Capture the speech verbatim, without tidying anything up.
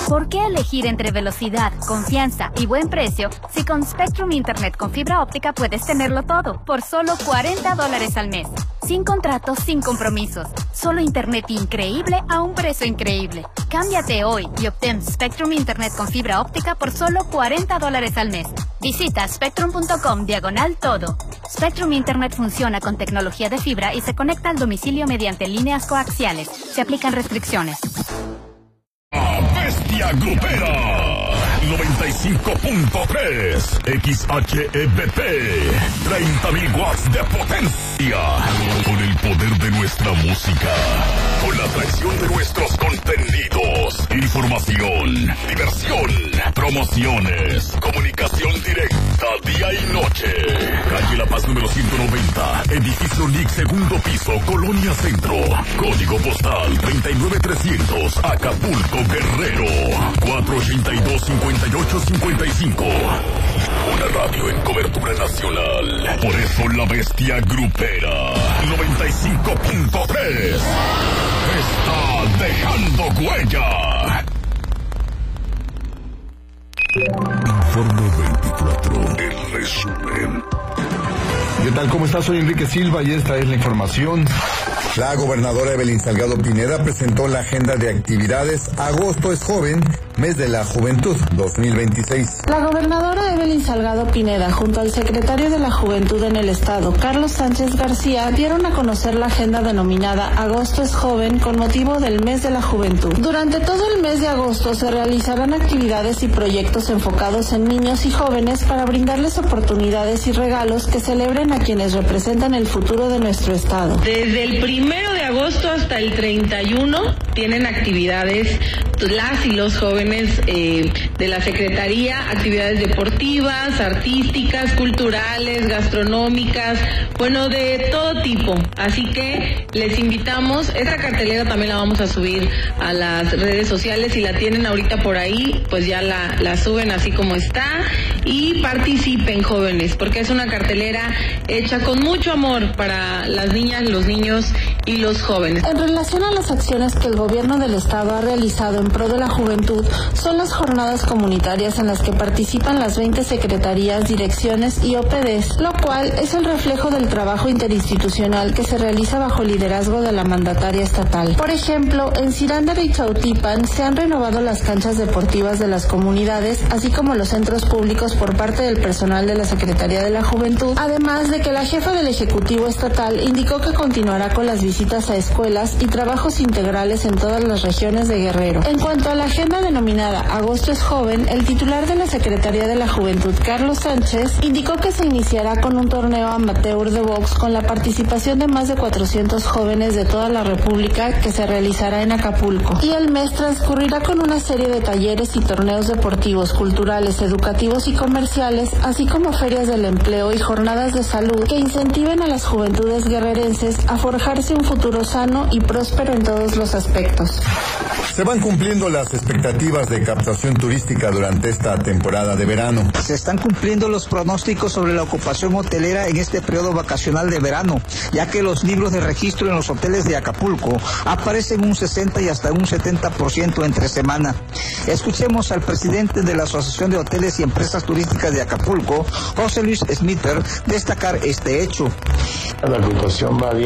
¿Por qué elegir entre velocidad, confianza y buen precio si con Spectrum Internet con fibra óptica puedes tenerlo todo por solo cuarenta dólares al mes? Sin contratos, sin compromisos. Solo internet increíble a un precio increíble. Cámbiate hoy y obtén Spectrum Internet con fibra óptica por solo cuarenta dólares al mes. Visita spectrum.com diagonal todo. Spectrum Internet funciona con tecnología de fibra y se conecta al domicilio mediante líneas coaxiales. Se aplican restricciones. Bestia Grupera noventa y cinco punto tres X H E B P, treinta mil watts de potencia, con el poder de nuestra música, con la atracción de nuestros contenidos, información, diversión, promociones, comunicación directa día y noche. Calle La Paz número ciento noventa, edificio N I C, segundo piso, Colonia Centro, código postal treinta y nueve trescientos, Acapulco, Guerrero, cuatro ochenta y dos, cincuenta y ocho cincuenta y cinco. Una radio en cobertura nacional. Por eso la Bestia Grupera noventa y cinco punto tres está dejando huella. Informe veinticuatro, el resumen. ¿Qué tal? ¿Cómo estás? Soy Enrique Silva y esta es la información. La gobernadora Evelyn Salgado Pineda presentó la agenda de actividades Agosto es Joven, Mes de la Juventud dos mil veintiséis. La gobernadora Evelyn Salgado Pineda, junto al secretario de la Juventud en el Estado, Carlos Sánchez García, dieron a conocer la agenda denominada Agosto es Joven con motivo del Mes de la Juventud. Durante todo el mes de agosto se realizarán actividades y proyectos enfocados en niños y jóvenes para brindarles oportunidades y regalos que celebren a quienes representan el futuro de nuestro Estado. Desde el primero de agosto hasta el treinta y uno tienen actividades las y los jóvenes eh, de la Secretaría, actividades deportivas, artísticas, culturales, gastronómicas, bueno, de todo tipo. Así que les invitamos, esta cartelera también la vamos a subir a las redes sociales, si la tienen ahorita por ahí, pues ya la, la suben así como está, y participen, jóvenes, porque es una cartelera hecha con mucho amor para las niñas, los niños y los jóvenes. En relación a las acciones que el gobierno del Estado ha realizado en pro de la juventud, son las jornadas comunitarias en las que participan las veinte secretarías, direcciones y O P Ds, lo cual es el reflejo del trabajo interinstitucional que se realiza bajo el liderazgo de la mandataria estatal. Por ejemplo, en Cirándaro y Chautipan se han renovado las canchas deportivas de las comunidades, así como los centros públicos por parte del personal de la Secretaría de la Juventud, además de que la jefa del Ejecutivo Estatal indicó que continuará con las visitas a escuelas y trabajos integrales en todas las regiones de Guerrero. En cuanto a la agenda denominada Agosto es Joven, el titular de la Secretaría de la Juventud, Carlos Sánchez, indicó que se iniciará con un torneo amateur de box con la participación de más de cuatrocientos jóvenes de toda la República que se realizará en Acapulco. Y el mes transcurrirá con una serie de talleres y torneos deportivos, culturales, educativos y comerciales, así como ferias del empleo y jornadas de salud que incentiven a las juventudes guerrerenses a forjarse un futuro sano y próspero en todos los aspectos. Se van cumpliendo las expectativas de captación turística durante esta temporada de verano. Se están cumpliendo los pronósticos sobre la ocupación hotelera en este periodo vacacional de verano, ya que los libros de registro en los hoteles de Acapulco aparecen un sesenta y hasta un setenta por ciento entre semana. Escuchemos al presidente de la Asociación de Hoteles y Empresas Turísticas de Acapulco, José Luis Smither, destacar este hecho. La ocupación va bien.